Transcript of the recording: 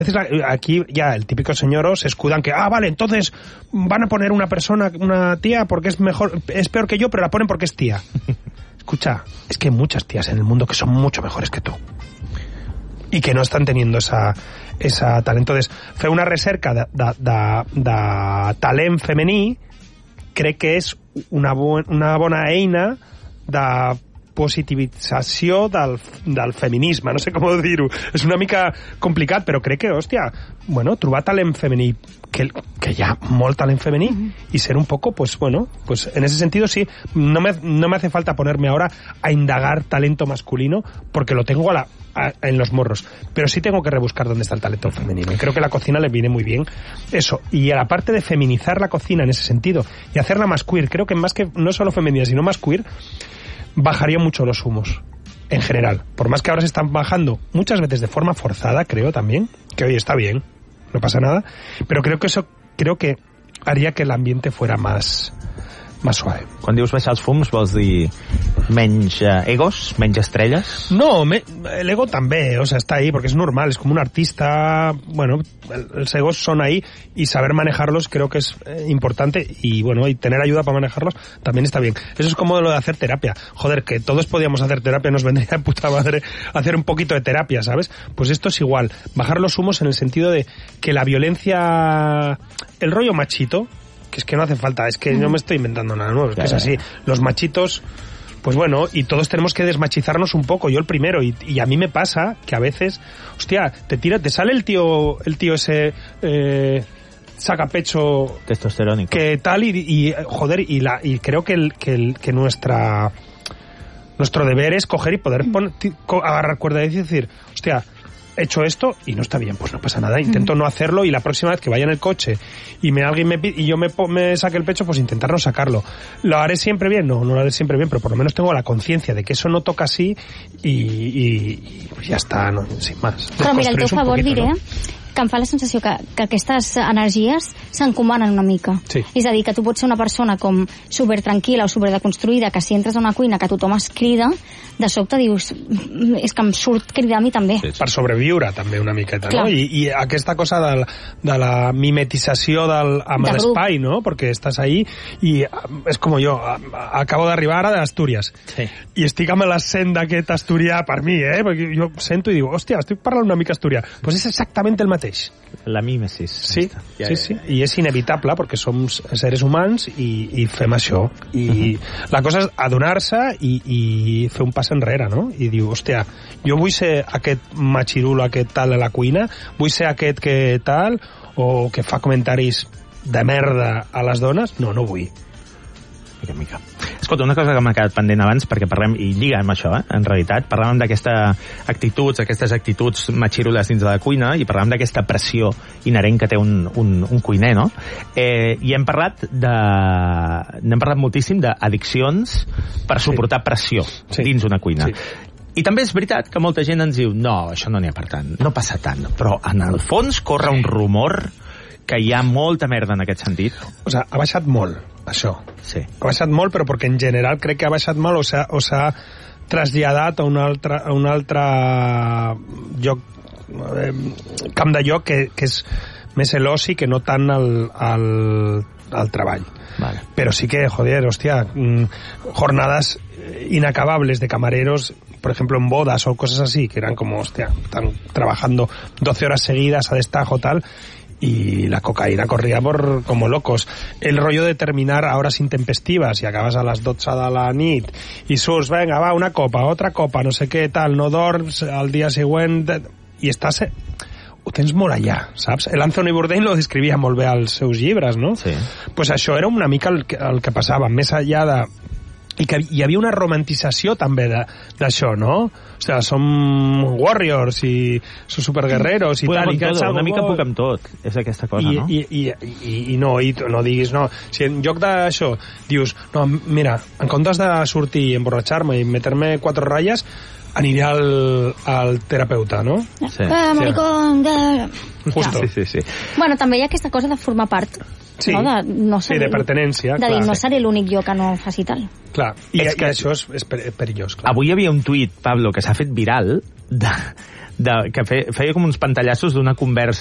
Aquí ya el típico señor se escudan que, vale, entonces van a poner una tía porque es peor que yo, pero la ponen porque es tía. Escucha, es que hay muchas tías en el mundo que son mucho mejores que tú y que no estan teniendo esa talent. Entonces, fer una recerca de talent femení crec que és una bona eina de positivització del feminisme, no sé com dir-ho. És una mica complicat, però crec que, hòstia, bueno, trobar talent femení, que hi ha molt talent femení, y ser un poco, pues bueno, pues en ese sentido sí, no me hace falta ponerme ahora a indagar talento masculino, porque lo tengo en los morros, pero sí tengo que rebuscar dónde está el talento femenino, y creo que la cocina le viene muy bien eso, y a la parte de feminizar la cocina en ese sentido, y hacerla más queer, creo que más que no solo femenina, sino más queer, bajaría mucho los humos en general, por más que ahora se están bajando muchas veces de forma forzada, creo también, que hoy está bien, no pasa nada, pero creo que haría que el ambiente fuera más suave. Quan dius baixar els fums, vols dir menys egos, menys estrelles? No, el ego també, o sea, está ahí, porque es normal, es como un artista, bueno, los egos son ahí, y saber manejarlos creo que es importante, y bueno, y tener ayuda para manejarlos también está bien. Eso es como lo de hacer terapia. Joder, que todos podíamos hacer terapia, nos vendría de puta madre hacer un poquito de terapia, ¿sabes? Pues esto es igual, bajar los humos en el sentido de que la violencia, el rollo machito, que es que no hace falta, es que no me estoy inventando nada nuevo, es que es así. Los machitos, pues bueno, y todos tenemos que desmachizarnos un poco, yo el primero, y a mí me pasa que a veces, hostia, te sale el tío ese sacapecho testosterónico, que tal, y joder, y creo que nuestro deber es coger y poder agarrar cuerda y decir, hostia, he hecho esto y no está bien, pues no pasa nada, intento no hacerlo, y la próxima vez que vaya en el coche y alguien me pide y yo me saque el pecho, pues intentar no sacarlo. ¿Lo haré siempre bien? No lo haré siempre bien, pero por lo menos tengo la conciencia de que eso no toca así, y ya está, no, sin más. Però mira, el teu favor diré, ¿no?, que em fa la sensació que aquestes energies s'encomanen una mica. Sí. És a dir, que tu pots ser una persona com super tranquil·la o super deconstruïda, que si entres a una cuina que tothom es crida, de sobte dius, és que em surt cridar a mi també. Sí, per sobreviure també una miqueta, clar, no? I aquesta cosa de la mimetització amb l'espai, no? Perquè estàs ahí i és com jo, acabo d'arribar ara d'Astúries, sí, i estic amb l'accent d'aquest asturià per mi, perquè jo sento i dic, hòstia, estic parlant una mica asturià. Pues és exactament el mateix. La mímesis. Sí, sí. I és inevitable perquè som seres humans i fem això. I la cosa és adonar-se i fer un pas enrere, no? I diu, hòstia, jo vull ser aquest machirulo, aquest tal a la cuina, vull ser aquest que tal, o que fa comentaris de merda a les dones? No vull. Mica. Escolta, una cosa que m'ha quedat pendent abans, perquè parlem, i lliga amb això, en realitat, parlàvem aquestes actituds machirules dins de la cuina, i parlàvem d'aquesta pressió inherent que té un cuiner, no? I hem parlat moltíssim d'addiccions per suportar pressió dins una cuina. Sí. I també és veritat que molta gent ens diu, no, això no n'hi ha per tant, no passa tant, però en el fons corre un rumor que hi ha molta merda en aquest sentit. O sigui, ha baixat molt, això. Sí. Ha baixat molt, però perquè en general crec que ha baixat molt o s'ha traslladat a un altre lloc, camp de lloc que és més l'oci que no tant el treball. Vale. Pero sí que, joder, hostia, jornadas inacabables de camareros, por ejemplo en bodas o cosas así, que eran como, hostia, están trabajando 12 horas seguidas a destajo tal, y la cocaína corría por como locos. El rollo de terminar a horas intempestivas y acabas a las 12 de la nit i surts, venga, va, una copa, otra copa, no sé què, tal, no dorms, al dia següent, i estàs... ho tens molt allà, saps? L'Anthony Bourdain lo descrivia molt bé als seus llibres, no? Sí. Pues això era una mica el que passava, més allà de... I que hi havia una romantització també d'això, no? O sigui, som warriors i som superguerreros i tal. Una mica puc amb tot, és aquesta cosa, no? I no diguis, no. Si en lloc d'això dius, no, mira, en comptes de sortir i emborratxar-me i meter-me 4 ratlles, aniré al terapeuta, no? Sí. Maricón, justo. Sí. Bueno, també hi ha aquesta cosa de formar part, sí, no? De pertenència. De dir, no seré l'únic jo que no faci tal. Clar, i això és perillós. Clar. Avui hi havia un tuit, Pablo, que s'ha fet viral, que feia com uns pantallassos d'una conversa